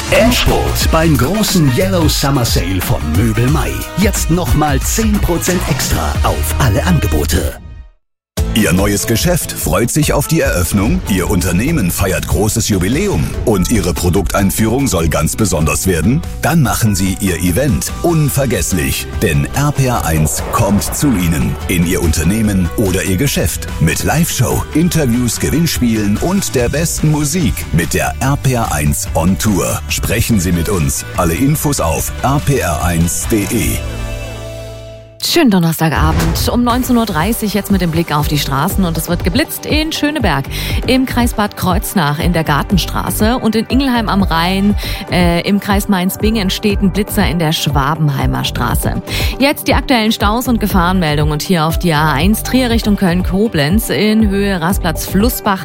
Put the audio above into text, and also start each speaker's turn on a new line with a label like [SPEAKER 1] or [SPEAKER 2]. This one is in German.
[SPEAKER 1] Endspurt beim großen Yellow Summer Sale von Möbel Mai. Jetzt nochmal 10% extra auf alle Angebote.
[SPEAKER 2] Ihr neues Geschäft freut sich auf die Eröffnung, Ihr Unternehmen feiert großes Jubiläum und Ihre Produkteinführung soll ganz besonders werden? Dann machen Sie Ihr Event unvergesslich, denn RPR1 kommt zu Ihnen in Ihr Unternehmen oder Ihr Geschäft mit Live-Show, Interviews, Gewinnspielen und der besten Musik mit der RPR1 on Tour. Sprechen Sie mit uns. Alle Infos auf rpr1.de.
[SPEAKER 3] Schönen Donnerstagabend um 19.30 Uhr jetzt mit dem Blick auf die Straßen und es wird geblitzt in Schöneberg, im Kreis Bad Kreuznach in der Gartenstraße und in Ingelheim am Rhein im Kreis Mainz-Bingen steht ein Blitzer in der Schwabenheimer Straße. Jetzt die aktuellen Staus und Gefahrenmeldungen und hier auf die A1 Trier Richtung Köln-Koblenz in Höhe Rastplatz Flussbach